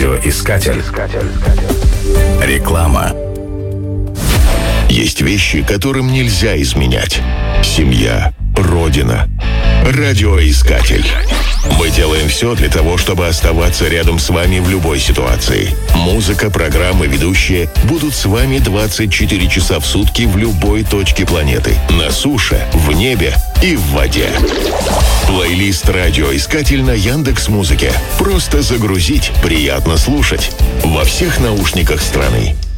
Радиоискатель. Реклама. Есть вещи, которым нельзя изменять. Семья, родина. Радиоискатель. Мы делаем все для того, чтобы оставаться рядом с вами в любой ситуации. Музыка, программы, ведущие будут с вами 24 часа в сутки в любой точке планеты. На суше, в небе и в воде. Плейлист «Радиоискатель» на Яндекс.Музыке. Просто загрузить, приятно слушать. Во всех наушниках страны.